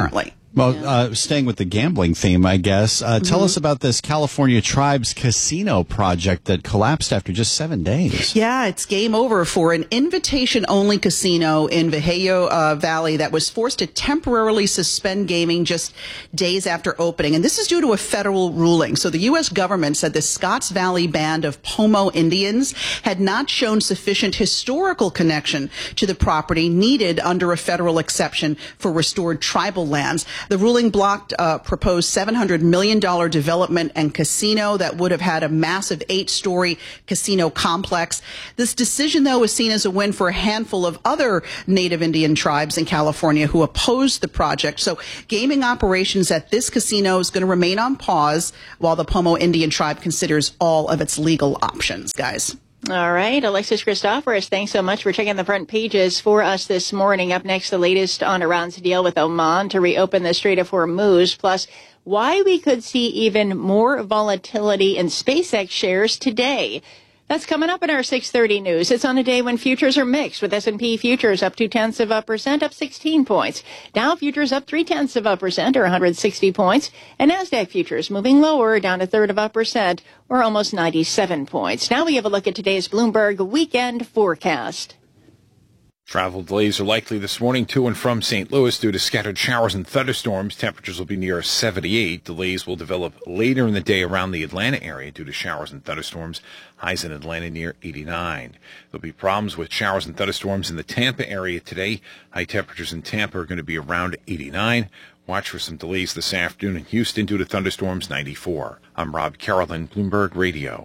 Well, uh, staying with the gambling theme, I guess, uh, tell Mm-hmm. us about this California Tribes Casino project that collapsed after just seven days. Yeah, it's game over for an invitation-only casino in Vallejo uh, Valley that was forced to temporarily suspend gaming just days after opening. And this is due to a federal ruling. So the U S government said the Scotts Valley Band of Pomo Indians had not shown sufficient historical connection to the property needed under a federal exception for restored tribal lands. The ruling blocked a proposed seven hundred million dollars development and casino that would have had a massive eight-story casino complex. This decision, though, was seen as a win for a handful of other Native Indian tribes in California who opposed the project. So gaming operations at this casino is going to remain on pause while the Pomo Indian tribe considers all of its legal options, guys. All right. Alexis Christoforous, thanks so much for checking the front pages for us this morning. Up next, the latest on Iran's deal with Oman to reopen the Strait of Hormuz, plus why we could see even more volatility in SpaceX shares today. That's coming up in our six thirty news. It's on a day when futures are mixed, with S and P futures up two-tenths of a percent, up sixteen points. Dow futures up three-tenths of a percent, or one hundred sixty points. And NASDAQ futures moving lower, down a third of a percent, or almost ninety-seven points. Now we have a look at today's Bloomberg weekend forecast. Travel delays are likely this morning to and from Saint Louis due to scattered showers and thunderstorms. Temperatures will be near seventy-eight. Delays will develop later in the day around the Atlanta area due to showers and thunderstorms. Highs in Atlanta near eighty-nine. There'll be problems with showers and thunderstorms in the Tampa area today. High temperatures in Tampa are going to be around eighty-nine. Watch for some delays this afternoon in Houston due to thunderstorms, ninety-four. I'm Rob Carolyn, Bloomberg Radio.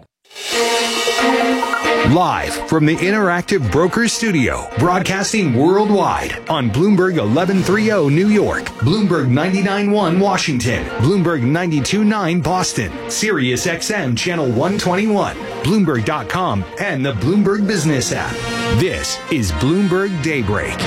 Live from the Interactive Brokers Studio, broadcasting worldwide on Bloomberg eleven thirty New York, Bloomberg ninety-nine point one Washington, Bloomberg ninety-two point nine Boston, Sirius X M Channel one twenty-one, Bloomberg dot com, and the Bloomberg Business app. This is Bloomberg Daybreak.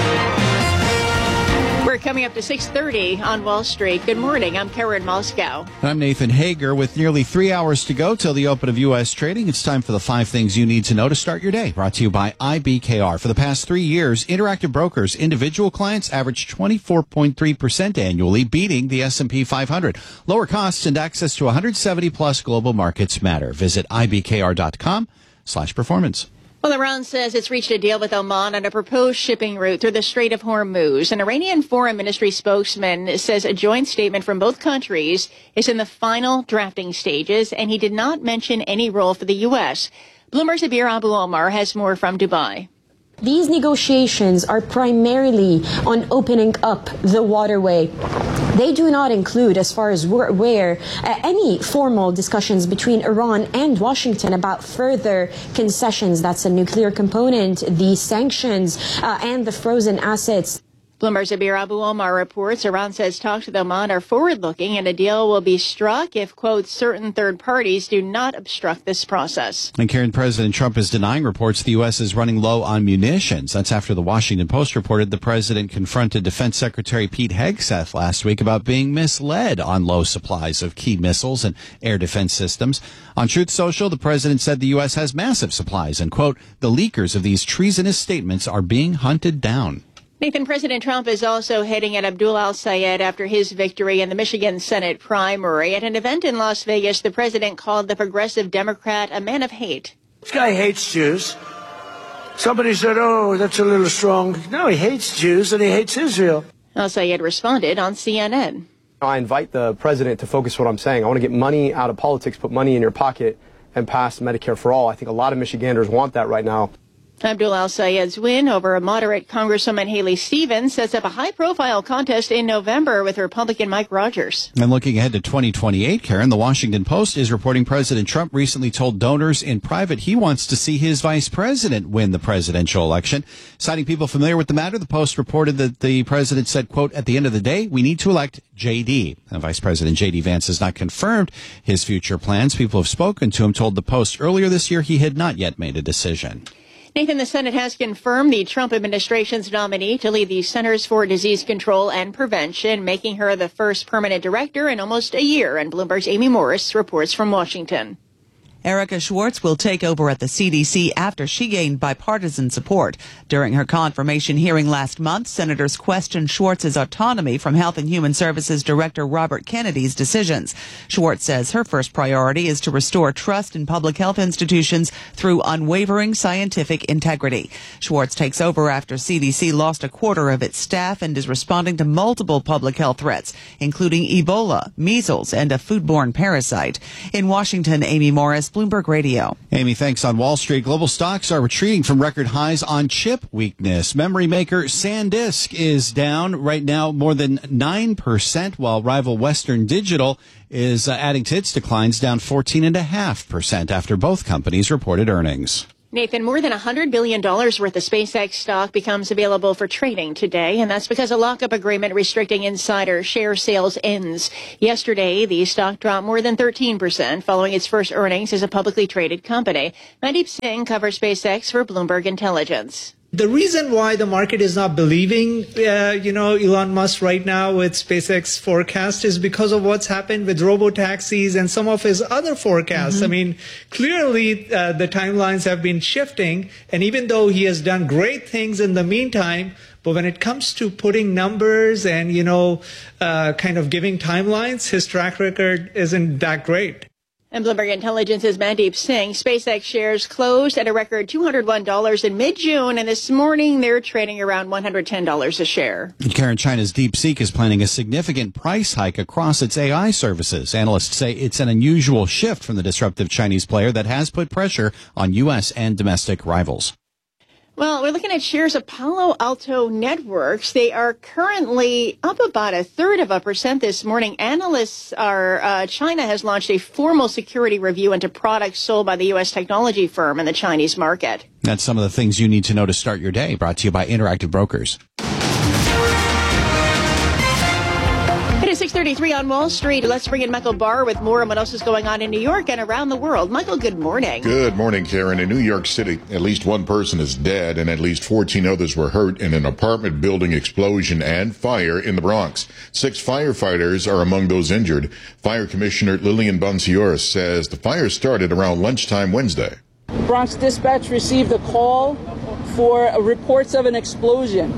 We're coming up to six thirty on Wall Street. Good morning. I'm Karen Moscow. I'm Nathan Hager. With nearly three hours to go till the open of U S trading, it's time for the five things you need to know to start your day. Brought to you by I B K R. For the past three years, Interactive Brokers individual clients averaged twenty-four point three percent annually, beating the S and P five hundred. Lower costs and access to one hundred seventy plus global markets matter. Visit I B K R dot com slash performance. Well, Iran says it's reached a deal with Oman on a proposed shipping route through the Strait of Hormuz. An Iranian Foreign Ministry spokesman says a joint statement from both countries is in the final drafting stages, and he did not mention any role for the U S. Bloomberg's Abir Abu Omar has more from Dubai. These negotiations are primarily on opening up the waterway. They do not include, as far as we're aware, uh, any formal discussions between Iran and Washington about further concessions. That's a nuclear component, the sanctions, uh, and the frozen assets. Bloomberg's Abir Abu Omar reports Iran says talks with Oman are forward-looking and a deal will be struck if, quote, certain third parties do not obstruct this process. And Karen, President Trump is denying reports the U S is running low on munitions. That's after the Washington Post reported the president confronted Defense Secretary Pete Hegseth last week about being misled on low supplies of key missiles and air defense systems. On Truth Social, the president said the U S has massive supplies and, quote, the leakers of these treasonous statements are being hunted down. Nathan, President Trump is also heading at Abdul al-Sayed after his victory in the Michigan Senate primary. At an event in Las Vegas, the president called the progressive Democrat a man of hate. This guy hates Jews. Somebody said, oh, that's a little strong. No, he hates Jews and he hates Israel. Al-Sayed responded on C N N. I invite the president to focus what I'm saying. I want to get money out of politics, put money in your pocket, and pass Medicare for all. I think a lot of Michiganders want that right now. Abdul al-Sayed's win over a moderate Congresswoman Haley Stevens sets up a high-profile contest in November with Republican Mike Rogers. And looking ahead to twenty twenty-eight, Karen, the Washington Post is reporting President Trump recently told donors in private he wants to see his vice president win the presidential election. Citing people familiar with the matter, the Post reported that the president said, quote, at the end of the day, we need to elect J D. And Vice President J D Vance has not confirmed his future plans. People have spoken to him told the Post earlier this year he had not yet made a decision. Nathan, the Senate has confirmed the Trump administration's nominee to lead the Centers for Disease Control and Prevention, making her the first permanent director in almost a year. And Bloomberg's Amy Morris reports from Washington. Erica Schwartz will take over at the C D C after she gained bipartisan support. During her confirmation hearing last month, senators questioned Schwartz's autonomy from Health and Human Services Director Robert Kennedy's decisions. Schwartz says her first priority is to restore trust in public health institutions through unwavering scientific integrity. Schwartz takes over after C D C lost a quarter of its staff and is responding to multiple public health threats, including Ebola, measles, and a foodborne parasite. In Washington, Amy Morris, Bloomberg Radio. Amy, thanks. On Wall Street, global stocks are retreating from record highs on chip weakness. Memory maker SanDisk is down right now more than nine percent, while rival Western Digital is uh, adding to its declines, down fourteen point five percent after both companies reported earnings. Nathan, more than one hundred billion dollars worth of SpaceX stock becomes available for trading today, and that's because a lockup agreement restricting insider share sales ends. Yesterday, the stock dropped more than thirteen percent following its first earnings as a publicly traded company. Mandeep Singh covers SpaceX for Bloomberg Intelligence. The reason why the market is not believing, uh, you know, Elon Musk right now with SpaceX forecast is because of what's happened with robotaxis and some of his other forecasts. Mm-hmm. I mean, clearly uh, the timelines have been shifting, and even though he has done great things in the meantime, but when it comes to putting numbers and, you know, uh, kind of giving timelines, his track record isn't that great. And Bloomberg Intelligence's Mandeep Singh, SpaceX shares closed at a record two hundred one dollars in mid-June, and this morning they're trading around one hundred ten dollars a share. Karen, China's DeepSeek is planning a significant price hike across its A I services. Analysts say it's an unusual shift from the disruptive Chinese player that has put pressure on U S and domestic rivals. Well, we're looking at shares of Palo Alto Networks. They are currently up about a third of a percent this morning. Analysts are, uh, China has launched a formal security review into products sold by the U S technology firm in the Chinese market. That's some of the things you need to know to start your day. Brought to you by Interactive Brokers. It is six thirty-three on Wall Street. Let's bring in Michael Barr with more on what else is going on in New York and around the world. Michael, good morning. Good morning, Karen. In New York City, at least one person is dead and at least fourteen others were hurt in an apartment building explosion and fire in the Bronx. Six firefighters are among those injured. Fire Commissioner Lillian Bonsioris says the fire started around lunchtime Wednesday. Bronx Dispatch received a call for reports of an explosion.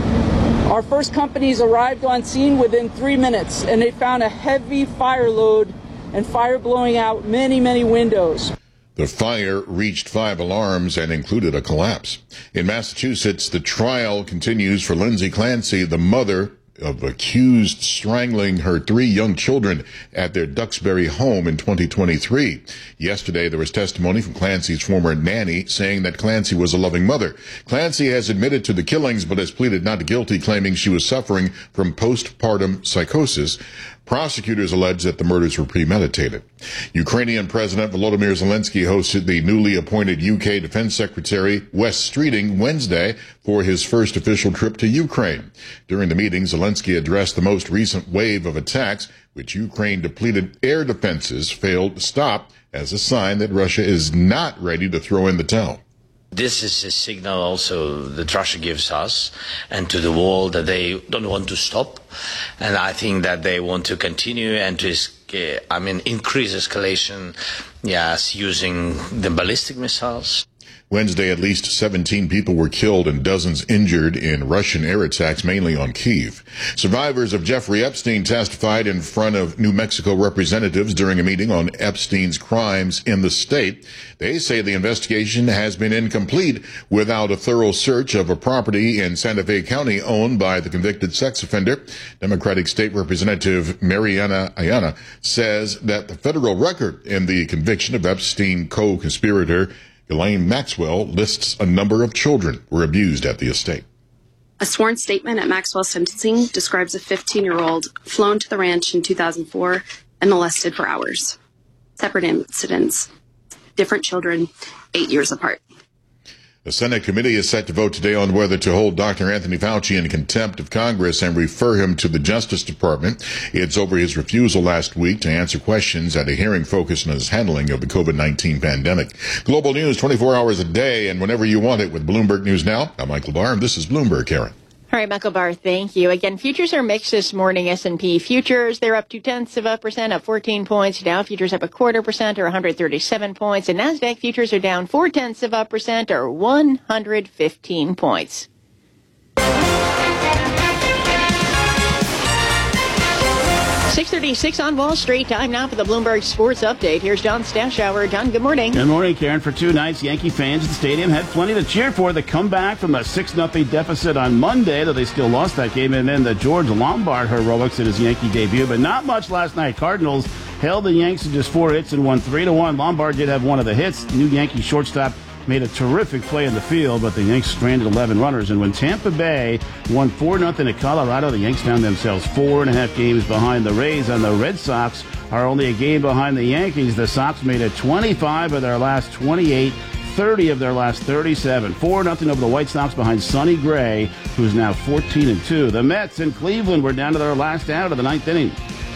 Our first companies arrived on scene within three minutes, and they found a heavy fire load and fire blowing out many, many windows. The fire reached five alarms and included a collapse. In Massachusetts, the trial continues for Lindsay Clancy, the mother of accused strangling her three young children at their Duxbury home in twenty twenty-three. Yesterday, there was testimony from Clancy's former nanny saying that Clancy was a loving mother. Clancy has admitted to the killings but has pleaded not guilty, claiming she was suffering from postpartum psychosis. Prosecutors allege that the murders were premeditated. Ukrainian President Volodymyr Zelensky hosted the newly appointed U K Defense Secretary Wes Streeting Wednesday for his first official trip to Ukraine. During the meeting, Zelensky addressed the most recent wave of attacks, which Ukraine depleted air defenses failed to stop, as a sign that Russia is not ready to throw in the towel. This is a signal also that Russia gives us and to the world that they don't want to stop. And I think that they want to continue and to, uh, I mean, increase escalation, yes, using the ballistic missiles. Wednesday, at least seventeen people were killed and dozens injured in Russian air attacks, mainly on Kyiv. Survivors of Jeffrey Epstein testified in front of New Mexico representatives during a meeting on Epstein's crimes in the state. They say the investigation has been incomplete without a thorough search of a property in Santa Fe County owned by the convicted sex offender. Democratic State Representative Mariana Ayana says that the federal record in the conviction of Epstein co-conspirator Ghislaine Maxwell lists a number of children were abused at the estate. A sworn statement at Maxwell's sentencing describes a fifteen-year-old flown to the ranch in two thousand four and molested for hours. Separate incidents, different children, eight years apart. The Senate committee is set to vote today on whether to hold Doctor Anthony Fauci in contempt of Congress and refer him to the Justice Department. It's over his refusal last week to answer questions at a hearing focused on his handling of the COVID nineteen pandemic. Global news twenty-four hours a day and whenever you want it with Bloomberg News Now. I'm Michael Barr, and this is Bloomberg, Karen. All right, Michael Barr, thank you. Again, futures are mixed this morning. S and P futures, they're up two tenths of a percent, up fourteen points. Dow futures up a quarter percent, or one hundred thirty-seven points. And NASDAQ futures are down four tenths of a percent, or one hundred fifteen points. six thirty-six on Wall Street. Time now for the Bloomberg Sports Update. Here's John Stashower. John, good morning. Good morning, Karen. For two nights, Yankee fans at the stadium had plenty to cheer for. The comeback from a six nothing deficit on Monday, though they still lost that game, and then the George Lombard heroics in his Yankee debut. But not much last night. Cardinals held the Yanks to just four hits and won three to one. Lombard did have one of the hits. New Yankee shortstop made a terrific play in the field, but the Yanks stranded eleven runners. And when Tampa Bay won four nothing at Colorado, the Yanks found themselves four and a half games behind the Rays, and the Red Sox are only a game behind the Yankees. The Sox made it twenty-five of their last twenty-eight, thirty of their last thirty-seven. four nothing over the White Sox behind Sonny Gray, who's now fourteen and two. The Mets in Cleveland were down to their last out of the ninth inning.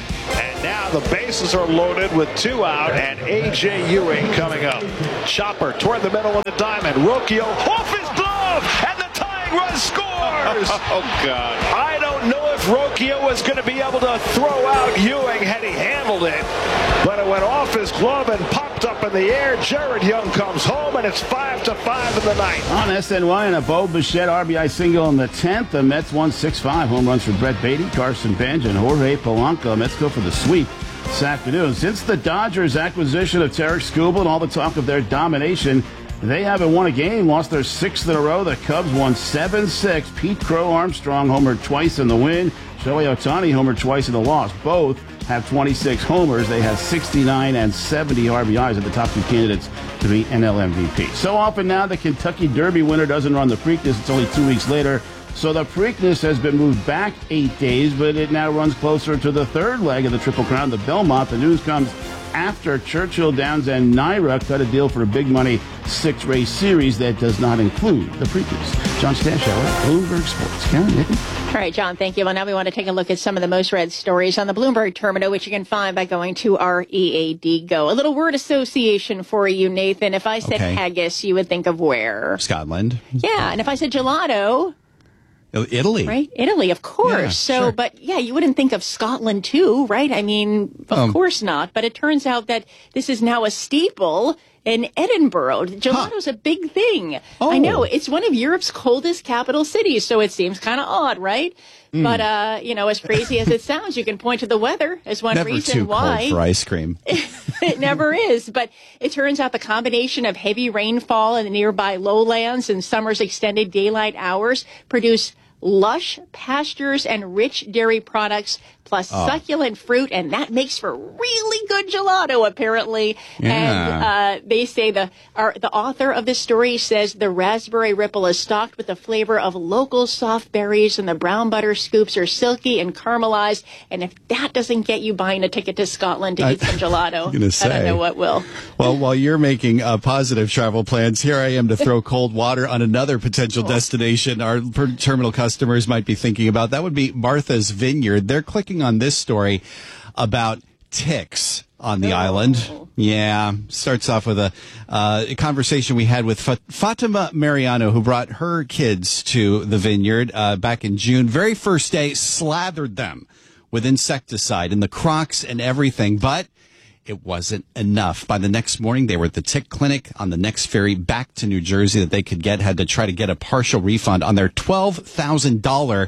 And now the bases are loaded with two out, and A J Ewing coming up. Chopper toward the middle of the diamond. Rocchio off his glove, and the tying run scores. Oh, God. I don't know if Rocchio was going to be able to throw out Ewing had he handled it, but it went off his glove and popped up in the air. Jared Young comes home, and it's five to five in the ninth. On S N Y, and a Bo Bichette R B I single in the tenth. The Mets won six five. Home runs for Brett Beatty, Carson Benj, and Jorge Polanco. Mets go for the sweep this afternoon. Since the Dodgers' acquisition of Tarek Skubal and all the talk of their domination, they haven't won a game, lost their sixth in a row. The Cubs won seven six. Pete Crow Armstrong homered twice in the win. Shohei Ohtani homered twice in the loss. Both have twenty-six homers. They have sixty-nine and seventy R B Is at the top two candidates to be N L M V P. So often now the Kentucky Derby winner doesn't run the Preakness. It's only two weeks later. So the Preakness has been moved back eight days, but it now runs closer to the third leg of the Triple Crown, the Belmont. The news comes after Churchill Downs and Naira cut a deal for a big money six-race series that does not include the Preakness. John Stashower, Bloomberg Sports. Karen, Nikki? All right, John, thank you. Well, now we want to take a look at some of the most read stories on the Bloomberg Terminal, which you can find by going to our E A D Go. A little word association for you, Nathan. If I said Okay. haggis, you would think of where? Scotland. Yeah, and if I said gelato, Oh, Italy. right? Italy, of course. Yeah, so, sure. but yeah, you wouldn't think of Scotland too, right? I mean, of Um, course not. But it turns out that this is now a staple in Edinburgh. Gelato's a big thing. I know. It's one of Europe's coldest capital cities, so it seems kind of odd, right? Mm. But, uh, you know, as crazy as it sounds, you can point to the weather as one Never reason too why. cold for ice cream. It never is. But it turns out the combination of heavy rainfall in the nearby lowlands and summer's extended daylight hours produce lush pastures and rich dairy products, plus Oh. succulent fruit, and that makes for really good gelato, apparently. Yeah. And uh, they say the our, the author of this story says the raspberry ripple is stocked with the flavor of local soft berries, and the brown butter scoops are silky and caramelized. And if that doesn't get you buying a ticket to Scotland to I- eat some gelato, I'm gonna I say. don't know what will. Well, while you're making uh, positive travel plans, here I am to throw cold water on another potential destination our per- terminal customers might be thinking about. That would be Martha's Vineyard. They're clicking on this story about ticks on the island. Yeah, starts off with a, uh, a conversation we had with Fa- Fatima Mariano, who brought her kids to the vineyard uh, back in June. Very first day, slathered them with insecticide in the Crocs and everything, but it wasn't enough. By the next morning, they were at the tick clinic on the next ferry back to New Jersey that they could get, had to try to get a partial refund on their twelve thousand dollars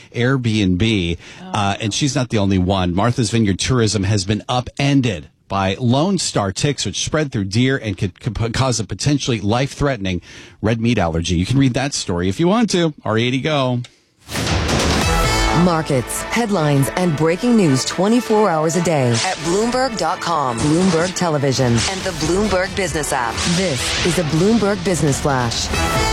Airbnb. Uh, and she's not the only one. Martha's Vineyard Tourism has been upended by Lone Star ticks, which spread through deer and could, could cause a potentially life-threatening red meat allergy. You can read that story if you want to. R eighty Go. Markets, headlines, and breaking news twenty-four hours a day at Bloomberg dot com, Bloomberg Television, and the Bloomberg Business app. This is a Bloomberg Business Flash.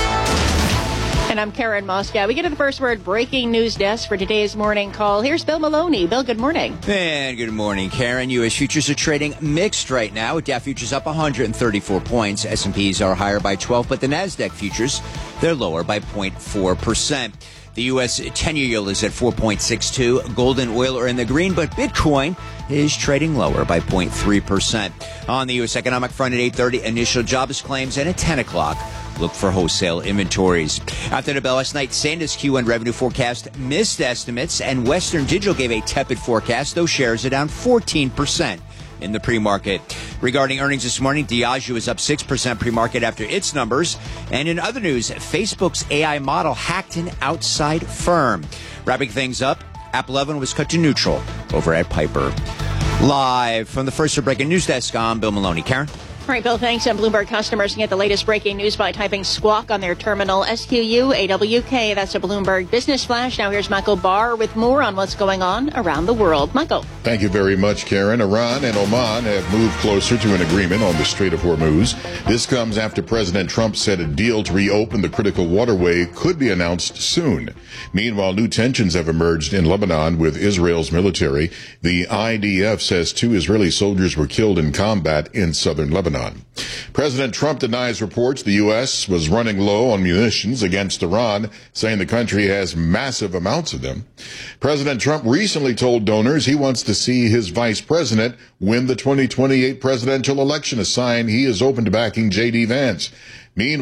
And I'm Karen Moscow. We get to the first word breaking news desk for today's morning call. Here's Bill Maloney. Bill, good morning. And good morning, Karen. U S futures are trading mixed right now. Dow futures up one hundred thirty-four points. S and P's are higher by twelve, but the NASDAQ futures, they're lower by zero point four percent. The U S ten-year yield is at four point six two. Gold and oil are in the green, but Bitcoin is trading lower by zero point three percent. On the U S economic front at eight thirty, initial jobs claims, and at ten o'clock, look for wholesale inventories. After the bell last night, Santa's Q one revenue forecast missed estimates, and Western Digital gave a tepid forecast. Those shares are down fourteen percent. In the pre-market. Regarding earnings this morning, Diageo is up six percent pre-market after its numbers. And in other news, Facebook's A I model hacked an outside firm. Wrapping things up, Apple eleven was cut to neutral over at Piper. Live from the First Breaking News Desk, I'm Bill Maloney. Karen? All right, Bill, thanks. And Bloomberg customers can get the latest breaking news by typing squawk on their terminal, S Q U A W K. That's a Bloomberg Business Flash. Now here's Michael Barr with more on what's going on around the world. Michael. Thank you very much, Karen. Iran and Oman have moved closer to an agreement on the Strait of Hormuz. This comes after President Trump said a deal to reopen the critical waterway could be announced soon. Meanwhile, new tensions have emerged in Lebanon with Israel's military. The I D F says two Israeli soldiers were killed in combat in southern Lebanon. President Trump denies reports the U S was running low on munitions against Iran, saying the country has massive amounts of them. President Trump recently told donors he wants to see his vice president win the twenty twenty-eight presidential election, a sign he is open to backing J D Vance. Meanwhile,